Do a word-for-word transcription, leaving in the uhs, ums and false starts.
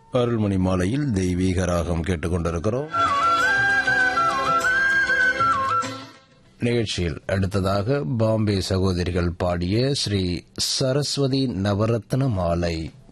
அருள்மணி மாலையில் தெய்வீக ராகம் கேட்டுக்கொண்டிருக்கிறோம். நிகழ்ச்சியில் அடுத்ததாக பாம்பே சகோதரிகள் பாடிய ஸ்ரீ சரஸ்வதி நவரத்ன மாலை.